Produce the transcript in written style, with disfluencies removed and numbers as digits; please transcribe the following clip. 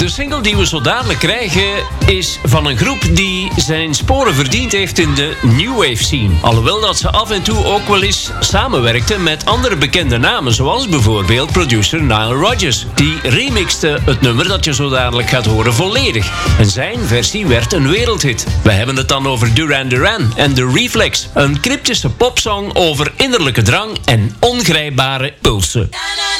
De single die we zo dadelijk krijgen is van een groep die zijn sporen verdiend heeft in de New Wave scene. Alhoewel dat ze af en toe ook wel eens samenwerkte met andere bekende namen, zoals bijvoorbeeld producer Nile Rodgers. Die remixte het nummer dat je zo dadelijk gaat horen volledig. En zijn versie werd een wereldhit. We hebben het dan over Duran Duran en The Reflex. Een cryptische popsong over innerlijke drang en ongrijpbare pulsen.